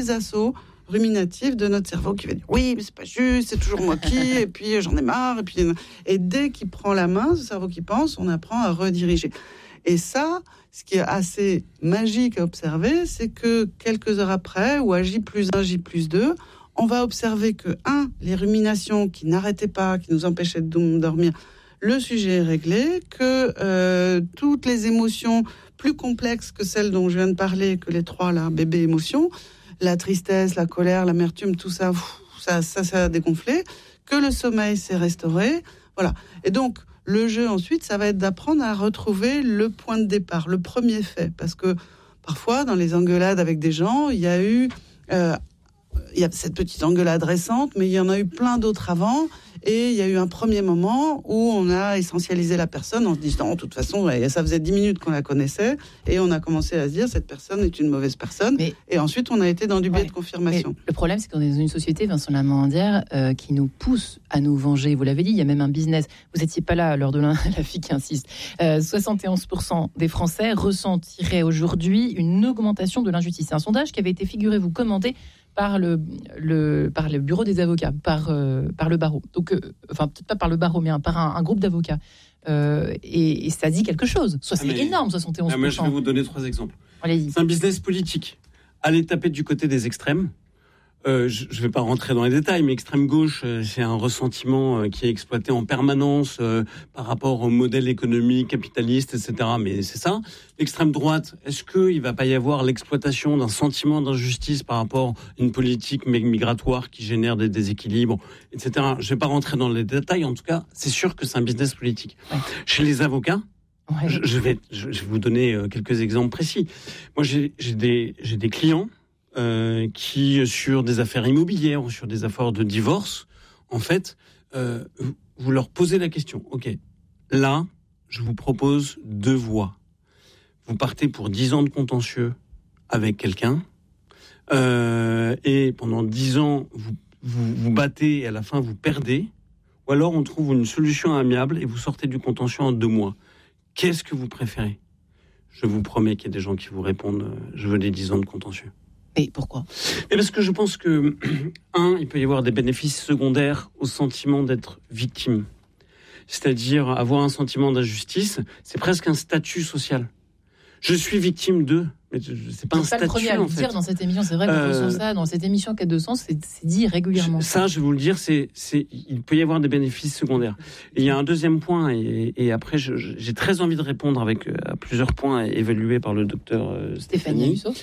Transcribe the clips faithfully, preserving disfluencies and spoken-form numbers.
les assauts ruminatifs de notre cerveau qui va dire oui, mais c'est pas juste, c'est toujours moi qui, et puis j'en ai marre, et puis et dès qu'il prend la main, ce cerveau qui pense, on apprend à rediriger. Et ça, ce qui est assez magique à observer, c'est que quelques heures après, ou à J plus un, J plus deux, on va observer que, un, les ruminations qui n'arrêtaient pas, qui nous empêchaient de dormir, le sujet est réglé, que euh, toutes les émotions plus complexes que celles dont je viens de parler, que les trois, là, bébé émotions, la tristesse, la colère, l'amertume, tout ça, ça, ça, ça a dégonflé, que le sommeil s'est restauré, voilà. Et donc, le jeu, ensuite, ça va être d'apprendre à retrouver le point de départ, le premier fait. Parce que, parfois, dans les engueulades avec des gens, il y a eu... Euh, il y a cette petite engueulade récente, mais il y en a eu plein d'autres avant. Et il y a eu un premier moment où on a essentialisé la personne en se disant, de toute façon, ça faisait dix minutes qu'on la connaissait. Et on a commencé à se dire, cette personne est une mauvaise personne. Mais, et ensuite, on a été dans du biais ouais, de confirmation. Le problème, c'est qu'on est dans une société, Vincent Lamandière, euh, qui nous pousse à nous venger. Vous l'avez dit, il y a même un business. Vous n'étiez pas là lors de la, la fille qui insiste. Euh, soixante et onze pour cent des Français ressentiraient aujourd'hui une augmentation de l'injustice. C'est un sondage qui avait été, figurez-vous, commandé par le, le, par le bureau des avocats, par, euh, par le barreau. Donc, euh, enfin, peut-être pas par le barreau, mais hein, par un, un groupe d'avocats. Euh, et, et ça dit quelque chose. Soit c'est ah mais, énorme, soixante et onze pour cent. Ah mais je vais vous donner trois exemples. Allez-y. C'est un business politique. Allez taper du côté des extrêmes. Euh, je ne vais pas rentrer dans les détails, mais extrême gauche, euh, c'est un ressentiment euh, qui est exploité en permanence euh, par rapport au modèle économique capitaliste, et cetera. Mais c'est ça. L'extrême droite, est-ce qu'il ne va pas y avoir l'exploitation d'un sentiment d'injustice par rapport à une politique migratoire qui génère des déséquilibres, et cetera. Je ne vais pas rentrer dans les détails. En tout cas, c'est sûr que c'est un business politique. Ouais. Chez les avocats, ouais. je, je, vais, je vais vous donner quelques exemples précis. Moi, j'ai, j'ai, des, j'ai des clients Euh, qui, sur des affaires immobilières ou sur des affaires de divorce, en fait, euh, vous leur posez la question. OK, là, je vous propose deux voies. Vous partez pour dix ans de contentieux avec quelqu'un, euh, et pendant dix ans, vous, vous vous battez et à la fin, vous perdez, ou alors on trouve une solution amiable et vous sortez du contentieux en deux mois. Qu'est-ce que vous préférez ? Je vous promets qu'il y a des gens qui vous répondent euh, « je veux les dix ans de contentieux ». Et pourquoi ? Et parce que je pense que, un, il peut y avoir des bénéfices secondaires au sentiment d'être victime. C'est-à-dire avoir un sentiment d'injustice, c'est presque un statut social. Je suis victime de, mais c'est pas c'est un pas statut en fait. C'est pas le premier à le dire dans cette émission, c'est vrai qu'on euh, ressent ça, dans cette émission Quête de Sens, c'est, c'est dit régulièrement. Ça, je vais vous le dire, c'est, c'est, il peut y avoir des bénéfices secondaires. Et il y a un deuxième point, et, et après, je, j'ai très envie de répondre avec à plusieurs points évalués par le docteur euh, Stéphanie. Stéphanie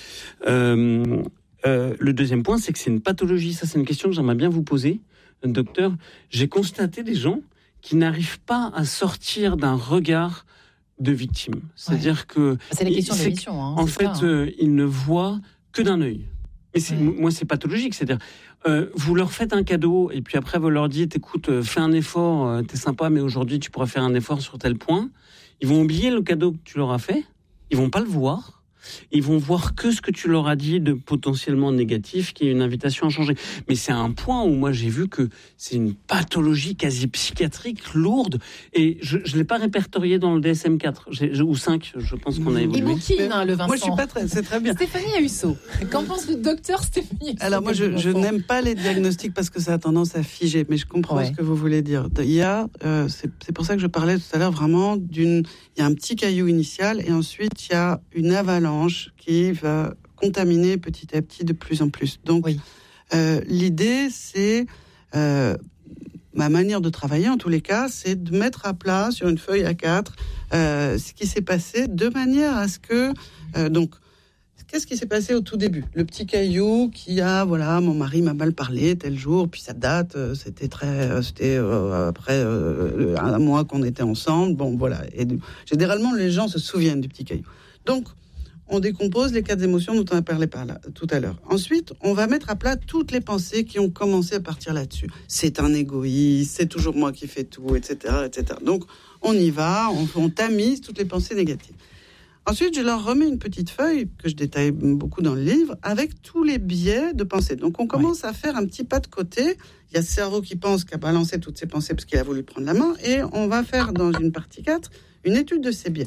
euh, euh, le deuxième point, c'est que c'est une pathologie. Ça, c'est une question que j'aimerais bien vous poser, docteur. J'ai constaté des gens qui n'arrivent pas à sortir d'un regard de victime. C'est-à-dire ouais. que... C'est la question de l'émission. Hein, en fait, ça, hein. euh, ils ne voient que d'un œil. Mais c'est, ouais. moi, c'est pathologique. C'est-à-dire, euh, vous leur faites un cadeau et puis après, vous leur dites, écoute, euh, fais un effort, euh, t'es sympa, mais aujourd'hui, tu pourrais faire un effort sur tel point. Ils vont oublier le cadeau que tu leur as fait. Ils vont pas le voir. Ils vont voir que ce que tu leur as dit de potentiellement négatif, qui est une invitation à changer. Mais c'est un point où moi j'ai vu que c'est une pathologie quasi psychiatrique lourde, et je ne l'ai pas répertorié dans le D S M quatre j'ai, ou cinq, je pense qu'on a évolué. Il bouquine, hein, le Vincent. Moi je suis pas très, c'est très bien. Stéphanie Husseau, qu'en pense le docteur Stéphanie Husseau? Alors moi je, je n'aime pas les diagnostics parce que ça a tendance à figer, mais je comprends ouais. ce que vous voulez dire. Il y a, euh, c'est, c'est pour ça que je parlais tout à l'heure vraiment d'une, il y a un petit caillou initial et ensuite il y a une avalanche qui va contaminer petit à petit de plus en plus. Donc, oui. euh, l'idée, c'est... Euh, ma manière de travailler, en tous les cas, c'est de mettre à plat, sur une feuille A quatre, euh, ce qui s'est passé, de manière à ce que... Euh, donc, qu'est-ce qui s'est passé au tout début ? Le petit caillou qui a, voilà, mon mari m'a mal parlé tel jour, puis ça date, euh, c'était très... C'était euh, après euh, un mois qu'on était ensemble, bon, voilà. Et généralement, les gens se souviennent du petit caillou. Donc, on décompose les quatre émotions dont on a parlé par là, tout à l'heure. Ensuite, on va mettre à plat toutes les pensées qui ont commencé à partir là-dessus. C'est un égoïste, c'est toujours moi qui fais tout, et cetera, et cetera. Donc, on y va, on, on tamise toutes les pensées négatives. Ensuite, je leur remets une petite feuille, que je détaille beaucoup dans le livre, avec tous les biais de pensée. Donc, on commence ouais. à faire un petit pas de côté. Il y a ce cerveau qui pense, qui a balancé toutes ses pensées parce qu'il a voulu prendre la main, et on va faire, dans une partie quatre, une étude de ces biais.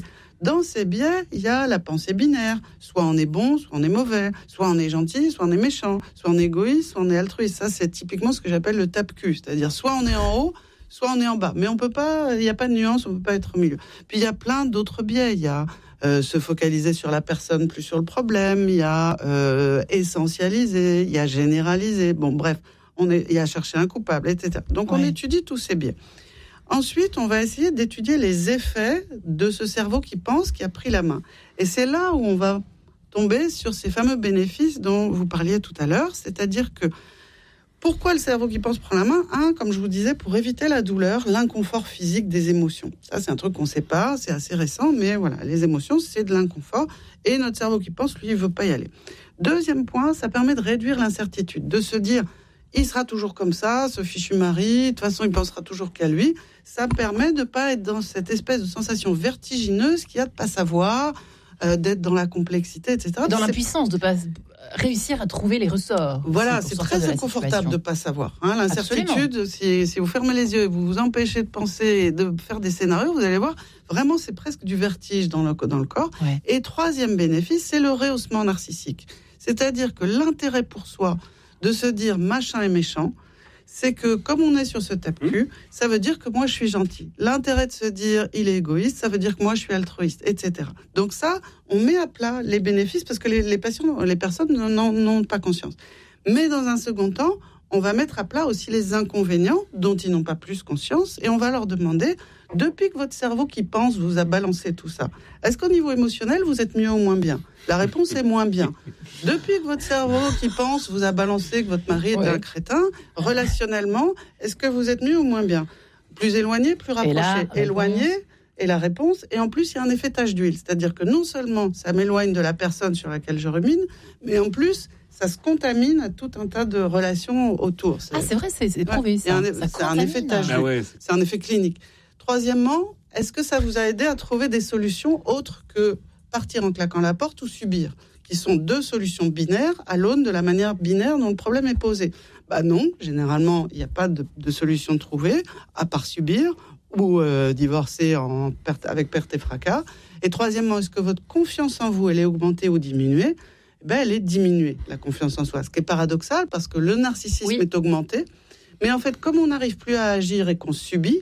Dans ces biais, il y a la pensée binaire. Soit on est bon, soit on est mauvais. Soit on est gentil, soit on est méchant. Soit on est égoïste, soit on est altruiste. Ça, c'est typiquement ce que j'appelle le tape-cul. C'est-à-dire, soit on est en haut, soit on est en bas. Mais on peut pas, il n'y a pas de nuance, on ne peut pas être au milieu. Puis il y a plein d'autres biais. Il y a euh, se focaliser sur la personne, plus sur le problème. Il y a euh, essentialiser, il y a généraliser. Bon, bref, on est, il y a chercher un coupable, et cetera. Donc ouais. on étudie tous ces biais. Ensuite, on va essayer d'étudier les effets de ce cerveau qui pense, qui a pris la main. Et c'est là où on va tomber sur ces fameux bénéfices dont vous parliez tout à l'heure, c'est-à-dire que pourquoi le cerveau qui pense prend la main ? Un, comme je vous disais, pour éviter la douleur, l'inconfort physique des émotions. Ça, c'est un truc qu'on ne sait pas, c'est assez récent, mais voilà, les émotions, c'est de l'inconfort. Et notre cerveau qui pense, lui, il ne veut pas y aller. Deuxième point, ça permet de réduire l'incertitude, de se dire, il sera toujours comme ça, ce fichu mari, de toute façon, il pensera toujours qu'à lui. Ça permet de ne pas être dans cette espèce de sensation vertigineuse qu'il y a de ne pas savoir, euh, d'être dans la complexité, et cetera. Dans c'est... l'impuissance, de ne pas réussir à trouver les ressorts. Voilà, c'est très inconfortable de ne pas savoir. Hein, l'incertitude, si, si vous fermez les yeux et vous vous empêchez de penser et de faire des scénarios, vous allez voir, vraiment, c'est presque du vertige dans le, dans le corps. Ouais. Et troisième bénéfice, c'est le rehaussement narcissique. C'est-à-dire que l'intérêt pour soi de se dire machin est méchant, c'est que comme on est sur ce tape-cul, mmh. ça veut dire que moi je suis gentil. L'intérêt de se dire il est égoïste, ça veut dire que moi je suis altruiste, et cetera. Donc ça, on met à plat les bénéfices parce que les, les, patients, les personnes n'en, n'ont pas conscience. Mais dans un second temps, on va mettre à plat aussi les inconvénients dont ils n'ont pas plus conscience et on va leur demander, depuis que votre cerveau qui pense vous a balancé tout ça, est-ce qu'au niveau émotionnel, vous êtes mieux ou moins bien ? La réponse est moins bien. Depuis que votre cerveau qui pense vous a balancé que votre mari est ouais. un crétin, relationnellement, est-ce que vous êtes mieux ou moins bien ? Plus éloigné, plus rapproché. Là, éloigné est la réponse. Et en plus, il y a un effet tache d'huile. C'est-à-dire que non seulement ça m'éloigne de la personne sur laquelle je rumine, mais en plus, ça se contamine à tout un tas de relations autour. C'est... Ah, c'est vrai, c'est, c'est prouvé. Ouais, ça. Un, ça c'est un effet tache d'huile. Ah ouais. C'est un effet clinique. Troisièmement, est-ce que ça vous a aidé à trouver des solutions autres que partir en claquant la porte ou subir, qui sont deux solutions binaires à l'aune de la manière binaire dont le problème est posé ? Bah non, généralement, il n'y a pas de, de solution trouvée, à part subir ou euh, divorcer en perte, avec perte et fracas. Et troisièmement, est-ce que votre confiance en vous, elle est augmentée ou diminuée ? Ben, elle est diminuée, la confiance en soi. Ce qui est paradoxal, parce que le narcissisme oui. est augmenté. Mais en fait, comme on n'arrive plus à agir et qu'on subit,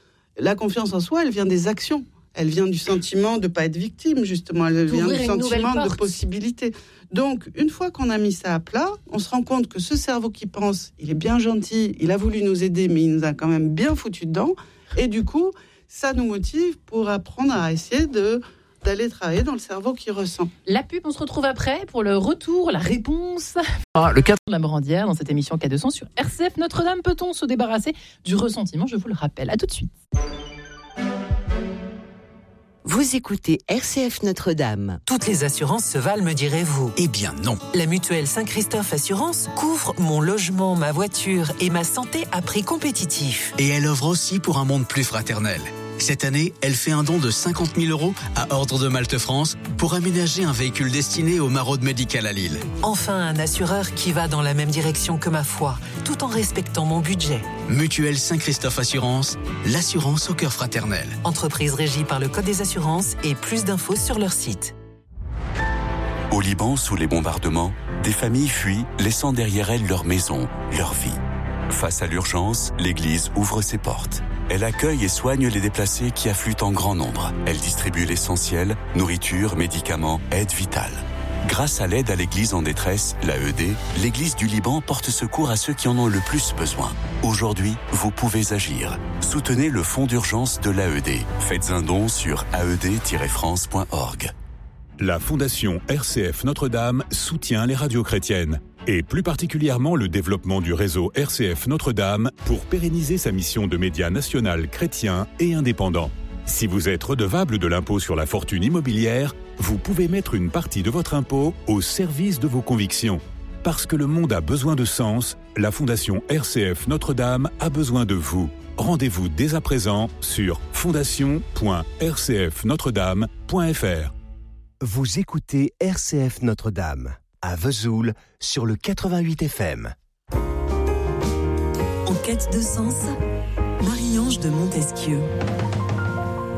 la confiance en soi, elle vient des actions. Elle vient du sentiment de ne pas être victime, justement. Elle vient du sentiment de possibilité. Donc, une fois qu'on a mis ça à plat, on se rend compte que ce cerveau qui pense, il est bien gentil, il a voulu nous aider, mais il nous a quand même bien foutu dedans. Et du coup, ça nous motive pour apprendre à essayer de... d'aller travailler dans le cerveau qui ressent. La pub, on se retrouve après pour le retour, la réponse. Ah, le quatre de la Morandière dans cette émission Cas deux cents sur R C F Notre-Dame. Peut-on se débarrasser du ressentiment ? Je vous le rappelle. À tout de suite. Vous écoutez R C F Notre-Dame. Toutes les assurances se valent, me direz-vous. Eh bien non. La mutuelle Saint-Christophe Assurance couvre mon logement, ma voiture et ma santé à prix compétitif. Et elle œuvre aussi pour un monde plus fraternel. Cette année, elle fait un don de cinquante mille euros à Ordre de Malte France pour aménager un véhicule destiné au maraude médical à Lille. Enfin, un assureur qui va dans la même direction que ma foi, tout en respectant mon budget. Mutuelle Saint-Christophe Assurance, l'assurance au cœur fraternel. Entreprise régie par le Code des assurances et plus d'infos sur leur site. Au Liban, sous les bombardements, des familles fuient, laissant derrière elles leur maison, leur vie. Face à l'urgence, l'Église ouvre ses portes. Elle accueille et soigne les déplacés qui affluent en grand nombre. Elle distribue l'essentiel, nourriture, médicaments, aide vitale. Grâce à l'aide à l'Église en détresse, l'A E D, l'Église du Liban porte secours à ceux qui en ont le plus besoin. Aujourd'hui, vous pouvez agir. Soutenez le fonds d'urgence de l'A E D. Faites un don sur a e d tiret france point org. La Fondation R C F Notre-Dame soutient les radios chrétiennes, et plus particulièrement le développement du réseau R C F Notre-Dame pour pérenniser sa mission de média national chrétien et indépendant. Si vous êtes redevable de l'impôt sur la fortune immobilière, vous pouvez mettre une partie de votre impôt au service de vos convictions. Parce que le monde a besoin de sens, la Fondation R C F Notre-Dame a besoin de vous. Rendez-vous dès à présent sur fondation point r c f notre dame point f r. Vous écoutez R C F Notre-Dame, à Vesoul, sur le quatre-vingt-huit F M. En quête de sens, Marie-Ange de Montesquieu.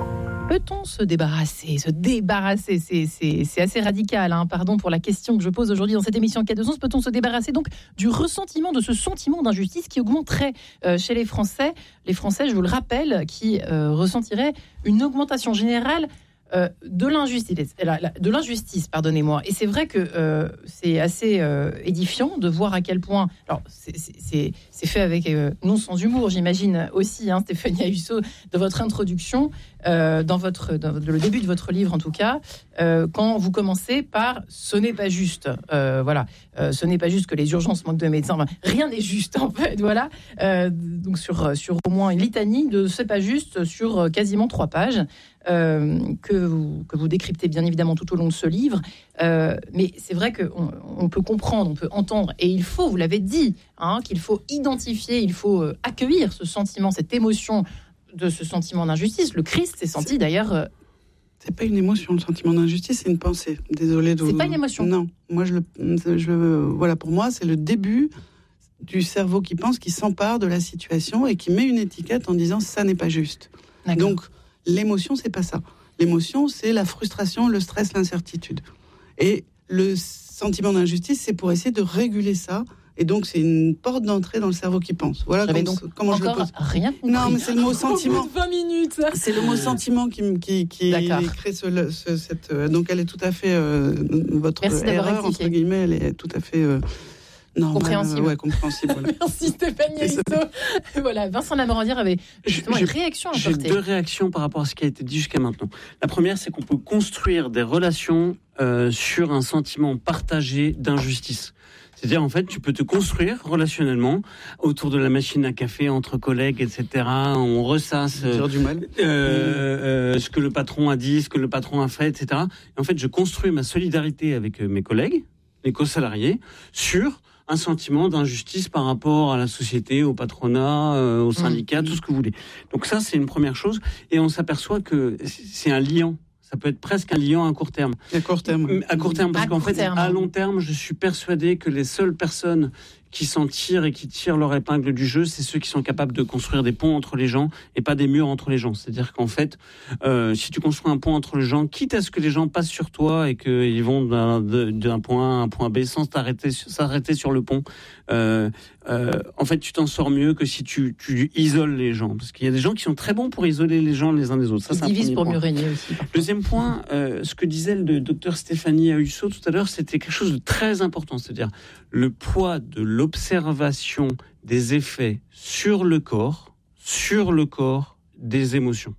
Peut-on se débarrasser Se débarrasser, c'est, c'est, c'est assez radical. Hein. Pardon pour la question que je pose aujourd'hui dans cette émission Quai de Sens. Peut-on se débarrasser donc du ressentiment, de ce sentiment d'injustice qui augmenterait euh, chez les Français Les Français, je vous le rappelle, qui euh, ressentiraient une augmentation générale euh, de l'injustice. De l'injustice, pardonnez-moi. Et c'est vrai que euh, c'est assez euh, édifiant de voir à quel point... Alors, c'est, c'est, c'est, c'est fait avec... Euh, non sans humour, j'imagine aussi, hein, Stéphanie Ahussot, de votre introduction... Euh, dans, votre, dans le début de votre livre en tout cas, euh, quand vous commencez par « ce n'est pas juste euh, ». Voilà, euh, ce n'est pas juste que les urgences manquent de médecins. Enfin, rien n'est juste en fait. Voilà, euh, donc sur, sur au moins une litanie de « c'est pas juste » sur quasiment trois pages euh, que, vous, que vous décryptez bien évidemment tout au long de ce livre. Euh, mais c'est vrai qu'on on peut comprendre, on peut entendre, et il faut, vous l'avez dit, hein, qu'il faut identifier, il faut euh, accueillir ce sentiment, cette émotion de ce sentiment d'injustice. Le Christ s'est senti c'est... d'ailleurs... Euh... C'est pas une émotion, le sentiment d'injustice, c'est une pensée. Désolée de C'est vous... pas une émotion. Non, moi je le, je le... Voilà, pour moi, c'est le début du cerveau qui pense, qui s'empare de la situation et qui met une étiquette en disant « ça n'est pas juste ». Donc, l'émotion, c'est pas ça. L'émotion, c'est la frustration, le stress, l'incertitude. Et le sentiment d'injustice, c'est pour essayer de réguler ça. Et donc, c'est une porte d'entrée dans le cerveau qui pense. Voilà J'avais comment, donc comment je le pose. Rien compris. Non, mais c'est le mot sentiment. vingt minutes. C'est le mot sentiment qui, qui, qui crée ce, ce, cette... Donc, elle est tout à fait... Euh, votre Merci erreur, entre guillemets, elle est tout à fait... Euh, normale, compréhensible. Euh, ouais, compréhensible. Voilà. Merci Stéphanie Ahussot. Voilà, Vincent Lamorandière avait justement une réaction à apporter. J'ai deux réactions par rapport à ce qui a été dit jusqu'à maintenant. La première, c'est qu'on peut construire des relations euh, sur un sentiment partagé d'injustice. C'est-à-dire, en fait, tu peux te construire relationnellement autour de la machine à café, entre collègues, et cetera. On ressasse euh, du mal. Euh, euh, ce que le patron a dit, ce que le patron a fait, et cetera. Et en fait, je construis ma solidarité avec mes collègues, les co-salariés, sur un sentiment d'injustice par rapport à la société, au patronat, euh, au syndicat, mmh. tout ce que vous voulez. Donc ça, c'est une première chose. Et on s'aperçoit que c'est un liant. Ça peut être presque un liant à court terme. À court terme. À court terme, parce à qu'en fait, terme. à long terme, je suis persuadé que les seules personnes qui s'en tirent et qui tirent leur épingle du jeu, c'est ceux qui sont capables de construire des ponts entre les gens et pas des murs entre les gens. C'est-à-dire qu'en fait, euh, si tu construis un pont entre les gens, quitte à ce que les gens passent sur toi et qu'ils vont d'un, d'un point A à un point B sans s'arrêter, s'arrêter sur le pont, euh, euh, en fait, tu t'en sors mieux que si tu, tu isoles les gens. Parce qu'il y a des gens qui sont très bons pour isoler les gens les uns des autres. Ça, Ils c'est divisent pour point. mieux régner aussi. Deuxième point, euh, ce que disait le docteur Stéphanie Ahussot tout à l'heure, c'était quelque chose de très important. C'est-à-dire le poids de l'observation des effets sur le corps, sur le corps des émotions.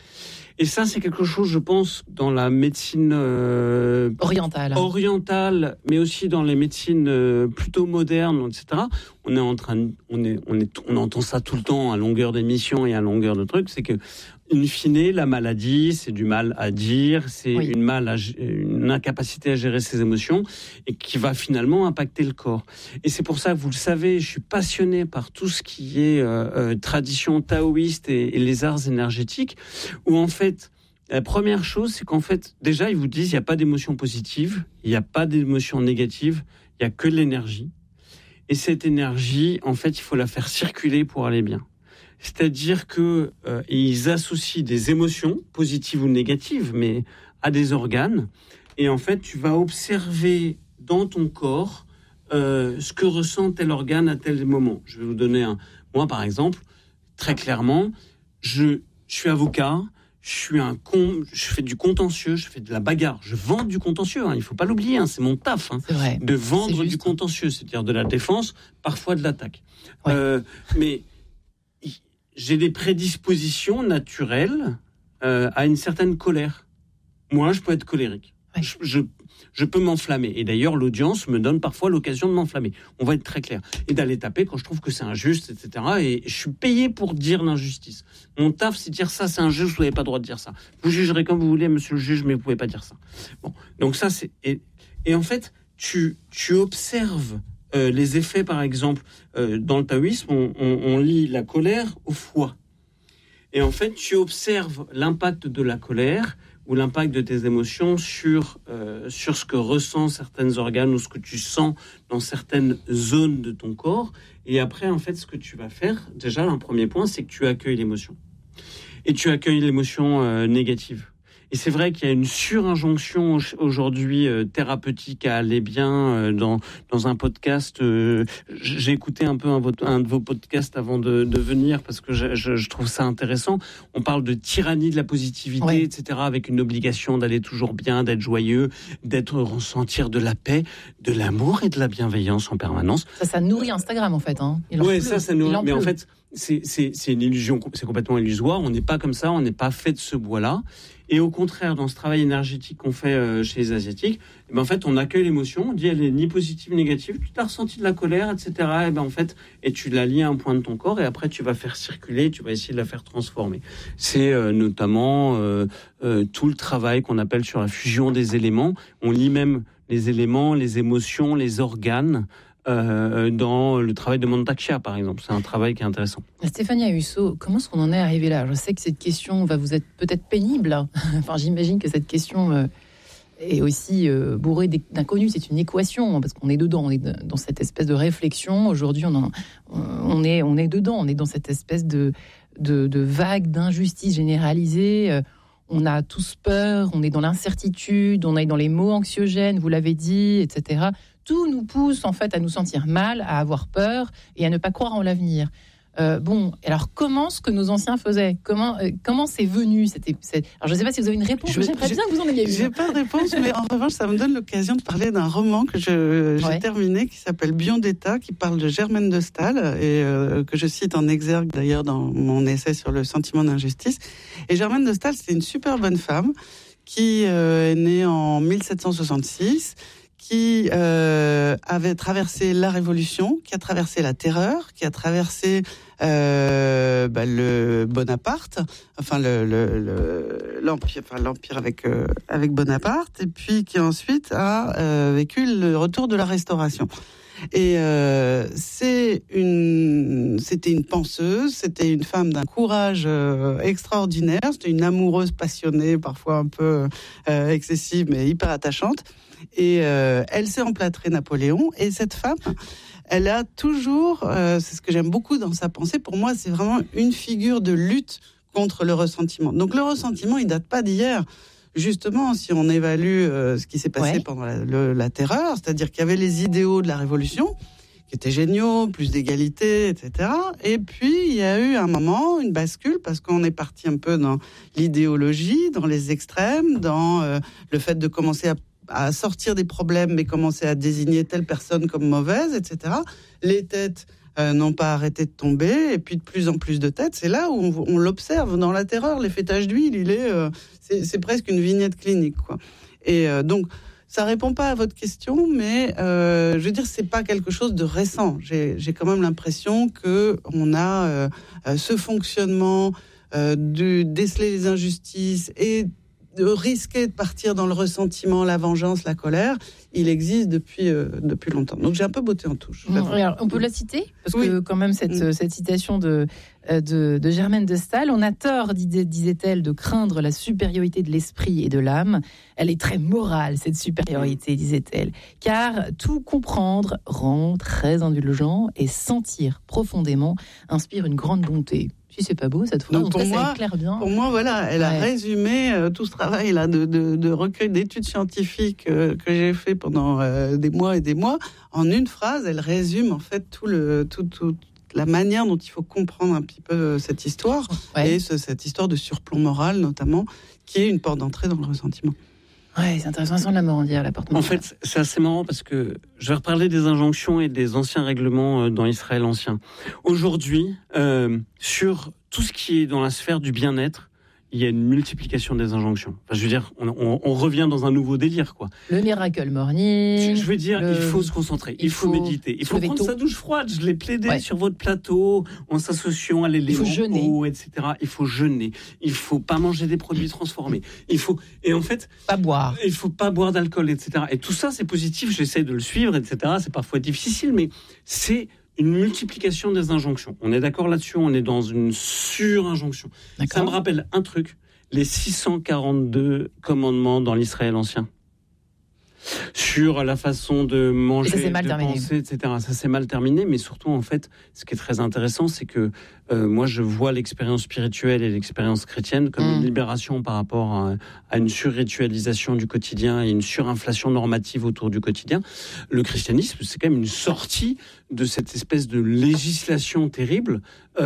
Et ça, c'est quelque chose, je pense, dans la médecine euh, orientale, orientale, mais aussi dans les médecines euh, plutôt modernes, et cetera. On est en train, de, on est, on est, on entend ça tout le temps à longueur d'émission et à longueur de trucs. C'est que, in fine, la maladie, c'est du mal à dire, c'est oui. une mal, à, une incapacité à gérer ses émotions, et qui va finalement impacter le corps. Et c'est pour ça que vous le savez, je suis passionné par tout ce qui est euh, euh, tradition taoïste et, et les arts énergétiques, où en fait, la première chose, c'est qu'en fait, déjà, ils vous disent, il n'y a pas d'émotion positive, il n'y a pas d'émotion négative, il n'y a que de l'énergie. Et cette énergie, en fait, il faut la faire circuler pour aller bien. C'est-à-dire que euh, ils associent des émotions, positives ou négatives, mais à des organes. Et en fait, tu vas observer dans ton corps euh, ce que ressent tel organe à tel moment. Je vais vous donner un... Moi, par exemple, très clairement, je, je suis avocat, je suis un con, je fais du contentieux, je fais de la bagarre, je vends du contentieux, hein, il ne faut pas l'oublier, hein, c'est mon taf, hein, c'est vrai, de vendre c'est du contentieux, c'est-à-dire de la défense, parfois de l'attaque. Ouais. Euh, mais j'ai des prédispositions naturelles euh, à une certaine colère. Moi, je peux être colérique. Ouais. Je, je, je peux m'enflammer. Et d'ailleurs, l'audience me donne parfois l'occasion de m'enflammer. On va être très clair. Et d'aller taper quand je trouve que c'est injuste, et cetera. Et je suis payé pour dire l'injustice. Mon taf, c'est dire ça, c'est injuste, vous n'avez pas le droit de dire ça. Vous jugerez comme vous voulez, monsieur le juge, mais vous ne pouvez pas dire ça. Bon, donc ça, c'est... Et, et en fait, tu, tu observes euh, les effets, par exemple, euh, dans le taoïsme, on, on, on lie la colère au foie. Et en fait, tu observes l'impact de la colère ou l'impact de tes émotions sur, euh, sur ce que ressentent certains organes ou ce que tu sens dans certaines zones de ton corps. Et après, en fait, ce que tu vas faire, déjà, un premier point, c'est que tu accueilles l'émotion. et tu accueilles l'émotion euh, négative. Et c'est vrai qu'il y a une surinjonction aujourd'hui euh, thérapeutique à aller bien euh, dans dans un podcast. Euh, j'ai écouté un peu un, un de vos podcasts avant de, de venir parce que je, je, je trouve ça intéressant. On parle de tyrannie de la positivité, ouais. et cetera, avec une obligation d'aller toujours bien, d'être joyeux, d'être ressentir de la paix, de l'amour et de la bienveillance en permanence. Ça, ça nourrit Instagram en fait. Hein. Oui, ça, ça nourrit. Mais en fait, c'est, c'est, c'est une illusion, c'est complètement illusoire. On n'est pas comme ça, on n'est pas fait de ce bois-là. Et au contraire, dans ce travail énergétique qu'on fait euh, chez les Asiatiques, eh ben en fait, on accueille l'émotion, on dit elle est ni positive ni négative, tu t'as ressenti de la colère, et cetera. Et ben en fait, et tu la lies à un point de ton corps, et après tu vas faire circuler, tu vas essayer de la faire transformer. C'est euh, notamment euh, euh, tout le travail qu'on appelle sur la fusion des éléments. On lit même les éléments, les émotions, les organes. Euh, dans le travail de Mantak-Chia, par exemple. C'est un travail qui est intéressant. Stéphanie Husso, comment est-ce qu'on en est arrivé là ? Je sais que cette question va vous être peut-être pénible. Enfin, j'imagine que cette question euh, est aussi euh, bourrée d'inconnus. C'est une équation, parce qu'on est dedans. On est dans cette espèce de réflexion. Aujourd'hui, on, en, on, est, on est dedans. On est dans cette espèce de, de, de vague d'injustice généralisée. Euh, on a tous peur, on est dans l'incertitude, on est dans les mots anxiogènes, vous l'avez dit, et cetera. Tout nous pousse en fait à nous sentir mal, à avoir peur et à ne pas croire en l'avenir. Euh, bon, alors comment ce que nos anciens faisaient ? Comment euh, comment c'est venu ? C'était, c'est... Alors je ne sais pas si vous avez une réponse. Je, j'aimerais bien que vous en ayez une. J'ai pas de réponse, mais en revanche, ça me donne l'occasion de parler d'un roman que je, j'ai ouais. terminé, qui s'appelle Bion d'État, qui parle de Germaine de Staël et euh, que je cite en exergue d'ailleurs dans mon essai sur le sentiment d'injustice. Et Germaine de Staël, c'est une super bonne femme qui euh, est née en mille sept cent soixante-six. Qui euh, avait traversé la Révolution, qui a traversé la Terreur, qui a traversé euh, bah, le Bonaparte, enfin le, le, le l'empire, enfin l'empire avec euh, avec Bonaparte, et puis qui ensuite a euh, vécu le retour de la Restauration. Et euh, c'est une, c'était une penseuse, c'était une femme d'un courage euh, extraordinaire, c'était une amoureuse passionnée, parfois un peu euh, excessive, mais hyper attachante. Et euh, elle s'est emplâtrée Napoléon. Et cette femme, elle a toujours, euh, c'est ce que j'aime beaucoup dans sa pensée, pour moi, c'est vraiment une figure de lutte contre le ressentiment. Donc le ressentiment, il date pas d'hier. Justement, si on évalue euh, ce qui s'est passé ouais. pendant la, le, la Terreur, c'est-à-dire qu'il y avait les idéaux de la Révolution, qui étaient géniaux, plus d'égalité, et cetera. Et puis, il y a eu un moment, une bascule, parce qu'on est parti un peu dans l'idéologie, dans les extrêmes, dans euh, le fait de commencer à à sortir des problèmes, mais commencer à désigner telle personne comme mauvaise, et cetera. Les têtes euh, n'ont pas arrêté de tomber, et puis de plus en plus de têtes. C'est là où on, on l'observe dans la Terreur. L'effet tache d'huile, il est, euh, c'est, c'est presque une vignette clinique, quoi. Et euh, donc, ça répond pas à votre question, mais euh, je veux dire, c'est pas quelque chose de récent. J'ai, j'ai quand même l'impression que on a euh, ce fonctionnement euh, de déceler les injustices et de risquer de partir dans le ressentiment, la vengeance, la colère, il existe depuis, euh, depuis longtemps. Donc j'ai un peu botté en touche. Mmh, alors, on peut la citer ? Parce oui. que quand même, cette, mmh. cette citation de, de, de Germaine de Staël, on a tort, disait-elle, de craindre la supériorité de l'esprit et de l'âme. Elle est très morale, cette supériorité, disait-elle. Car tout comprendre rend très indulgent et sentir profondément inspire une grande bonté. Si c'est pas beau cette phrase, donc pour cas, moi, ça éclaire bien. Pour moi, voilà, elle ouais. a résumé euh, tout ce travail là de, de, de recueil d'études scientifiques euh, que j'ai fait pendant euh, des mois et des mois en une phrase. Elle résume en fait tout le tout, tout la manière dont il faut comprendre un petit peu euh, cette histoire ouais. et ce, cette histoire de surplomb moral notamment, qui est une porte d'entrée dans le ressentiment. Ouais, c'est intéressant, sans la morandière, la porte. En fait, c'est assez marrant parce que je vais reparler des injonctions et des anciens règlements dans Israël ancien. Aujourd'hui, euh, sur tout ce qui est dans la sphère du bien-être, il y a une multiplication des injonctions. Enfin, je veux dire, on, on, on revient dans un nouveau délire, quoi. Le miracle morning. Je veux dire, le... il faut se concentrer, il, il faut, faut méditer, il faut prendre sa douche froide. Je l'ai plaidé ouais. sur votre plateau, en s'associant à l'élément eau, et cetera. Il faut jeûner. Il faut pas manger des produits transformés. Il faut, et en fait, pas boire. Il faut pas boire d'alcool, et cetera. Et tout ça, c'est positif. J'essaie de le suivre, et cetera. C'est parfois difficile, mais c'est une multiplication des injonctions. On est d'accord là-dessus, on est dans une sur-injonction. D'accord. Ça me rappelle un truc, les six cent quarante-deux commandements dans l'Israël ancien. sur la façon de manger, ça, c'est mal de terminé. penser, et cetera. Ça c'est mal terminé, mais surtout en fait, ce qui est très intéressant, c'est que euh, moi je vois l'expérience spirituelle et l'expérience chrétienne comme mmh. une libération par rapport à, à une surritualisation du quotidien et une surinflation normative autour du quotidien. Le christianisme, c'est quand même une sortie de cette espèce de législation terrible.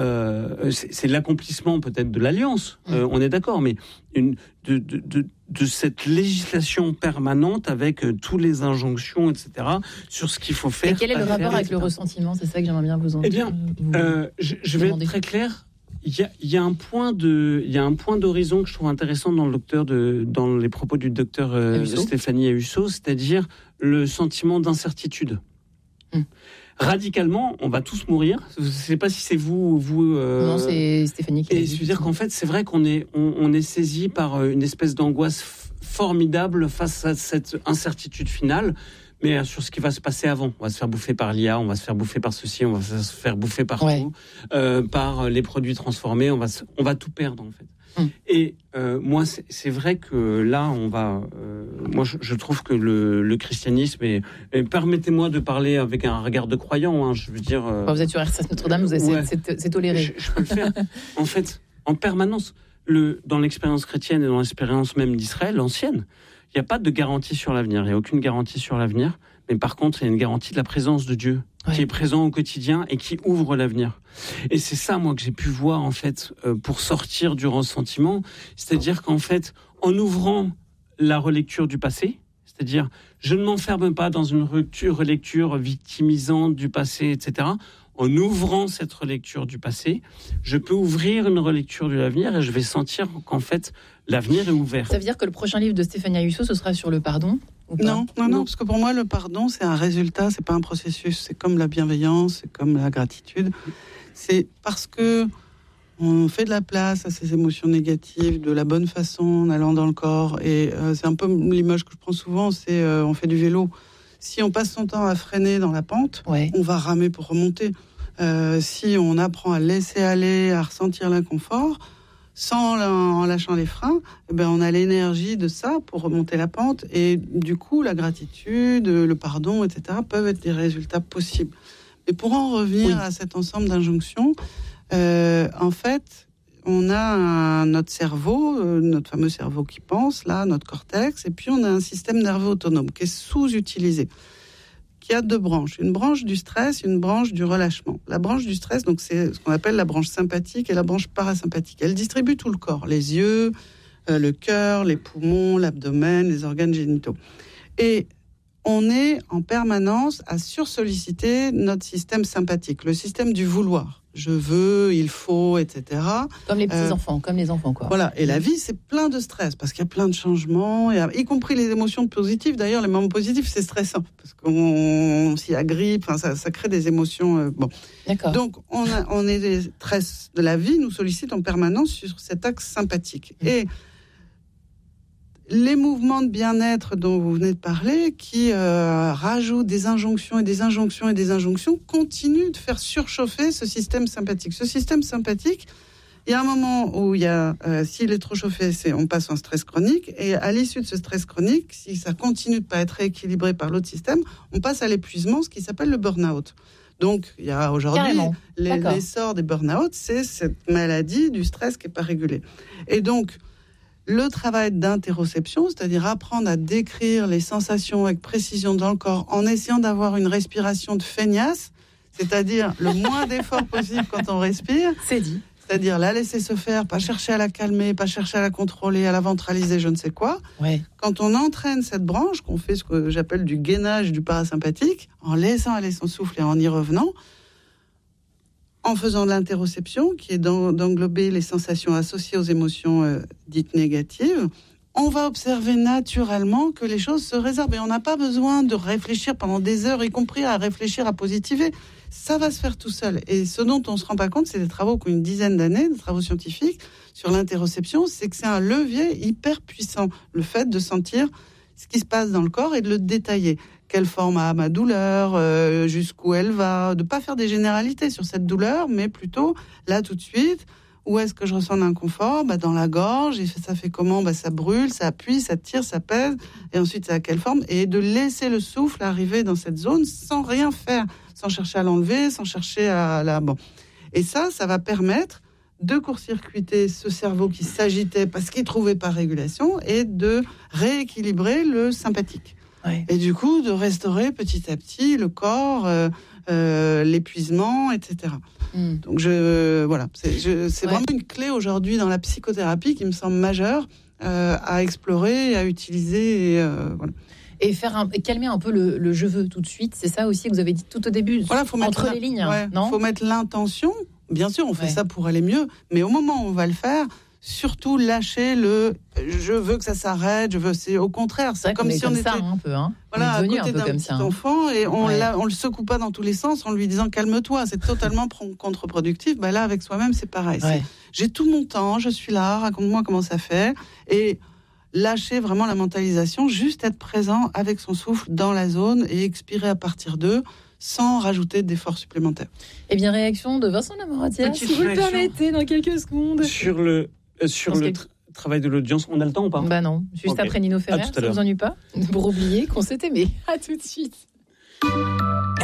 Euh, c'est, c'est l'accomplissement peut-être de l'alliance, mmh. euh, on est d'accord, mais une, de, de, de, de cette législation permanente avec euh, toutes les injonctions, et cetera, sur ce qu'il faut faire. Et quel est le rapport faire, avec le ressentiment ? C'est ça que j'aimerais bien vous entendre. Eh bien, euh, je, je vais être très clair. Il y a, il y a un point de, il y a un point d'horizon que je trouve intéressant dans le docteur de, dans les propos du docteur euh, Stéphanie Ahusso, c'est-à-dire le sentiment d'incertitude. Hum. Radicalement, on va tous mourir. Je ne sais pas si c'est vous ou vous. Euh... Non, c'est Stéphanie qui l'a dit. Et c'est-à-dire qu'en fait, c'est vrai qu'on est, on, on est saisi par une espèce d'angoisse f- formidable face à cette incertitude finale. Mais sur ce qui va se passer avant, on va se faire bouffer par l'I A, on va se faire bouffer par ceci, on va se faire bouffer partout, ouais. euh, par les produits transformés, on va, se, on va tout perdre en fait. Hum. Et euh, moi, c'est, c'est vrai que là, on va. Euh, moi, je, je trouve que le, le christianisme et, et permettez-moi de parler avec un regard de croyant. Hein, je veux dire. Euh, vous êtes sur R C F Notre-Dame, vous avez, ouais, c'est, c'est toléré. Je, je peux le faire. En fait, en permanence, le, dans l'expérience chrétienne et dans l'expérience même d'Israël, l'ancienne, il n'y a pas de garantie sur l'avenir. Il n'y a aucune garantie sur l'avenir. Mais par contre, il y a une garantie de la présence de Dieu, ouais. qui est présent au quotidien et qui ouvre l'avenir. Et c'est ça, moi, que j'ai pu voir, en fait, euh, pour sortir du ressentiment. C'est-à-dire qu'en fait, en ouvrant la relecture du passé, c'est-à-dire, je ne m'enferme pas dans une relecture, relecture victimisante du passé, et cetera. En ouvrant cette relecture du passé, je peux ouvrir une relecture de l'avenir et je vais sentir qu'en fait, l'avenir est ouvert. Ça veut dire que le prochain livre de Stéphanie Ahusso, ce sera sur le pardon ? Non, non, non, parce que pour moi, le pardon, c'est un résultat, c'est pas un processus. C'est comme la bienveillance, c'est comme la gratitude. C'est parce que on fait de la place à ces émotions négatives de la bonne façon, en allant dans le corps. Et euh, c'est un peu l'image que je prends souvent, c'est euh, on fait du vélo. Si on passe son temps à freiner dans la pente, ouais. on va ramer pour remonter. Euh, si on apprend à laisser aller, à ressentir l'inconfort, sans en lâchant les freins, eh ben on a l'énergie de ça pour remonter la pente. Et du coup, la gratitude, le pardon, et cetera peuvent être des résultats possibles. Mais pour en revenir oui. à cet ensemble d'injonctions, euh, en fait, on a un, notre cerveau, euh, notre fameux cerveau qui pense, là, notre cortex, et puis on a un système nerveux autonome qui est sous-utilisé, qui a deux branches. Une branche du stress, une branche du relâchement. La branche du stress, donc c'est ce qu'on appelle la branche sympathique et la branche parasympathique. Elle distribue tout le corps, les yeux, euh, le cœur, les poumons, l'abdomen, les organes génitaux. Et on est en permanence à sursolliciter notre système sympathique, le système du vouloir. Je veux, il faut, et cetera. Comme les petits-enfants, euh, comme les enfants, quoi. Voilà, et la vie, c'est plein de stress, parce qu'il y a plein de changements, y, y compris les émotions positives. D'ailleurs, les moments positifs, c'est stressant, parce qu'on s'y agrippe, enfin, ça, ça crée des émotions... Euh, bon. D'accord. Donc, on, a, on est des stress de la vie, nous sollicitent en permanence sur cet axe sympathique. Mmh. Et les mouvements de bien-être dont vous venez de parler, qui euh, rajoutent des injonctions et des injonctions et des injonctions, continuent de faire surchauffer ce système sympathique. Ce système sympathique, il y a un moment où il y a, euh, s'il est trop chauffé, c'est, on passe en stress chronique, et à l'issue de ce stress chronique, si ça continue de pas être rééquilibré par l'autre système, on passe à l'épuisement, ce qui s'appelle le burn-out. Donc, il y a aujourd'hui les, l'essor des burn-out, c'est cette maladie du stress qui est pas régulée. Et donc, le travail d'interoception, c'est-à-dire apprendre à décrire les sensations avec précision dans le corps en essayant d'avoir une respiration de feignasse, c'est-à-dire le moins d'efforts possible quand on respire. C'est dit. C'est-à-dire la laisser se faire, pas chercher à la calmer, pas chercher à la contrôler, à la ventraliser, je ne sais quoi. Ouais. Quand on entraîne cette branche, qu'on fait ce que j'appelle du gainage du parasympathique, en laissant aller son souffle et en y revenant, en faisant de l'interoception, qui est d'englober les sensations associées aux émotions euh, dites négatives, on va observer naturellement que les choses se résorbent. Et on n'a pas besoin de réfléchir pendant des heures, y compris à réfléchir à positiver. Ça va se faire tout seul. Et ce dont on ne se rend pas compte, c'est des travaux qui ont une dizaine d'années, des travaux scientifiques, sur l'interoception, c'est que c'est un levier hyper puissant. Le fait de sentir ce qui se passe dans le corps et de le détailler. Quelle forme a ma douleur, euh, jusqu'où elle va, de ne pas faire des généralités sur cette douleur, mais plutôt, là, tout de suite, Où est-ce que je ressens l'inconfort ? Bah, dans la gorge. Et ça fait comment ? Bah, ça brûle, ça appuie, ça tire, ça pèse. Et ensuite, c'est à quelle forme ? Et de laisser le souffle arriver dans cette zone sans rien faire, sans chercher à l'enlever, sans chercher à la... Bon. Et ça, ça va permettre de court-circuiter ce cerveau qui s'agitait parce qu'il ne trouvait pas régulation et de rééquilibrer le sympathique. Ouais. Et du coup, de restaurer petit à petit le corps, euh, euh, l'épuisement, et cetera. Mm. Donc, je, voilà, c'est, je, c'est ouais. vraiment une clé aujourd'hui dans la psychothérapie qui me semble majeure euh, à explorer, à utiliser. Et, euh, voilà. Et faire un, et calmer un peu le, le je veux tout de suite, c'est ça aussi que vous avez dit tout au début, voilà, faut entre mettre les lignes, ouais, non ? Il faut mettre l'intention. Bien sûr, on fait ouais. ça pour aller mieux, mais au moment où on va le faire, surtout lâcher le je veux que ça s'arrête, je veux. C'est au contraire, c'est, c'est comme si on était ça, un peu, hein. Voilà, à côté un peu d'un comme petit ça, hein. enfant et on ouais. la, on le secoue pas dans tous les sens en lui disant calme-toi. C'est totalement contre-productif. Bah là, avec soi-même, c'est pareil. Ouais. C'est, j'ai tout mon temps, je suis là, raconte-moi comment ça fait et lâcher vraiment la mentalisation, juste être présent avec son souffle dans la zone et expirer à partir d'eux, sans rajouter d'efforts supplémentaires. Eh bien, réaction de Vincent Lamoratière, si vous le permettez, dans quelques secondes. Sur le, euh, sur le tra- travail de l'audience, on a le temps ou pas ? Bah non, juste okay. après Nino Ferrer, ça ne vous ennuie pas ? Pour oublier qu'on s'est aimé. À tout de suite.